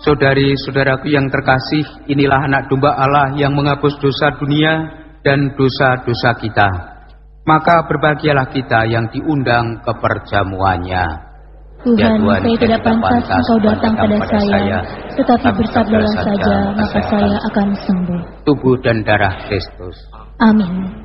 Saudari-saudaraku yang terkasih, inilah anak domba Allah yang menghapus dosa dunia dan dosa-dosa kita. Maka berbahagialah kita yang diundang ke perjamuannya. Tuhan, saya tidak pantas Engkau datang pada saya, tetapi bersabdalah saja, maka saya akan sembuh. Tubuh dan darah Kristus. Amin.